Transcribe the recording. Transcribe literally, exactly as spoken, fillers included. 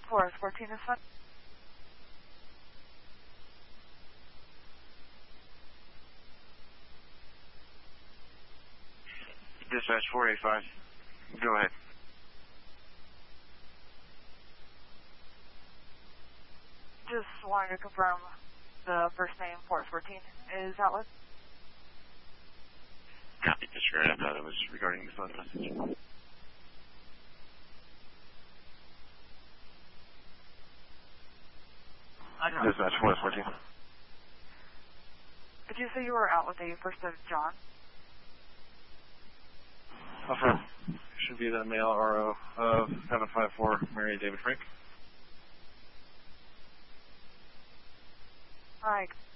Forest fourteen is fine. Dispatch four eight five. Go ahead. Just wanted to confirm the first name, Forest fourteen, is outlet. Copy, disregard. I thought it was regarding the phone message. Dispatch Forest fourteen. Did you say you were out with the first of John? Affirm. Should be the male R O of seven five four, Mary David Frank. Alright.